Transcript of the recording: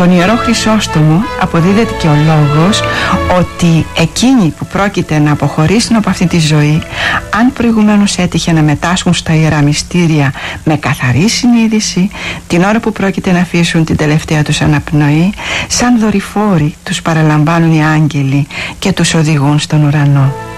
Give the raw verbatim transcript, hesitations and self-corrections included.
στον Ιερό Χρυσόστομο αποδίδεται και ο λόγος ότι εκείνοι που πρόκειται να αποχωρήσουν από αυτή τη ζωή, αν προηγουμένως έτυχε να μετάσχουν στα Ιερά Μυστήρια με καθαρή συνείδηση, την ώρα που πρόκειται να αφήσουν την τελευταία τους αναπνοή, σαν δορυφόροι τους παραλαμβάνουν οι άγγελοι και τους οδηγούν στον ουρανό.